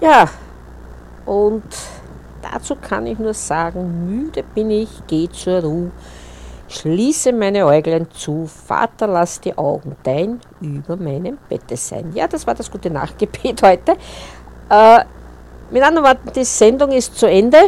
Ja, und dazu kann ich nur sagen, müde bin ich, geh zur Ruhe, schließe meine Äuglein zu, Vater, lass die Augen dein über meinem Bette sein. Ja, das war das gute Nachtgebet heute. Mit anderen Worten, die Sendung ist zu Ende.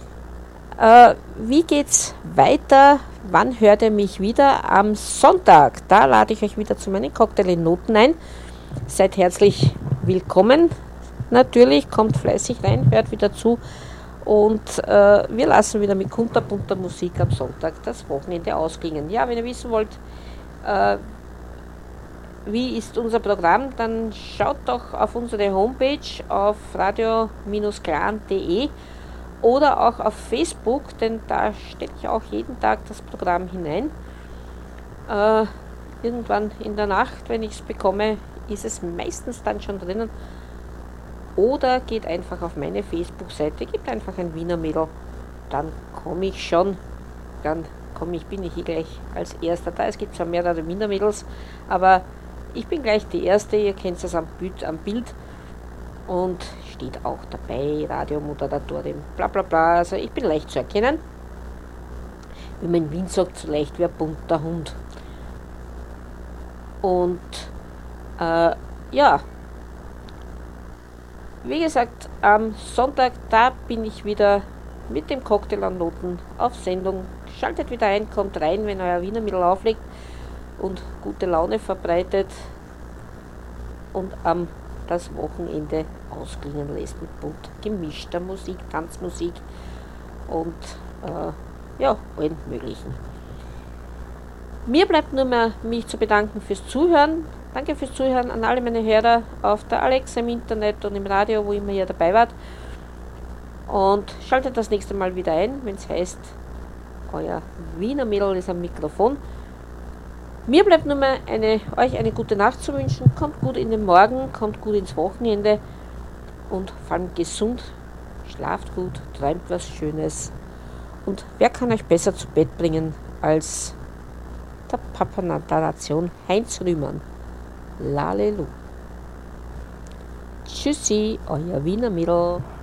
Wie geht's weiter? Wann hört ihr mich wieder? Am Sonntag. Da lade ich euch wieder zu meinen Cocktail in Noten ein. Seid herzlich willkommen. Natürlich, kommt fleißig rein, hört wieder zu. Und wir lassen wieder mit kunterbunter Musik am Sonntag das Wochenende ausklingen. Ja, wenn ihr wissen wollt, wie ist unser Programm, dann schaut doch auf unsere Homepage auf radio-clan.de oder auch auf Facebook, denn da stelle ich auch jeden Tag das Programm hinein. Irgendwann in der Nacht, wenn ich es bekomme, ist es meistens dann schon drinnen. Oder geht einfach auf meine Facebook-Seite, gebt einfach ein Wiener Mädel, dann komme ich schon, bin ich hier gleich als Erster da. Es gibt zwar mehrere Wiener Mädels, aber ich bin gleich die Erste, ihr kennt es am Bild und steht auch dabei, Radiomoderatorin, bla bla bla, also ich bin leicht zu erkennen. Wie man in Wien sagt, so leicht wie ein bunter Hund. Und ja, wie gesagt, am Sonntag, da bin ich wieder mit dem Cocktail an Noten auf Sendung. Schaltet wieder ein, kommt rein, wenn euer Wiener Mädel auflegt und gute Laune verbreitet und das Wochenende ausklingen lässt mit bunt gemischter Musik, Tanzmusik und allen möglichen. Mir bleibt nur mehr, mich zu bedanken fürs Zuhören. Danke fürs Zuhören an alle meine Hörer auf der Alexa, im Internet und im Radio, wo immer ihr dabei wart. Und schaltet das nächste Mal wieder ein, wenn es heißt, euer Wiener Mädel ist am Mikrofon. Mir bleibt nur mehr euch eine gute Nacht zu wünschen. Kommt gut in den Morgen, kommt gut ins Wochenende und vor allem gesund. Schlaft gut, träumt was Schönes. Und wer kann euch besser zu Bett bringen als der Papa der Nation Heinz Rühmann? Lalelu. Tschüssi, euer Wiener Mädel.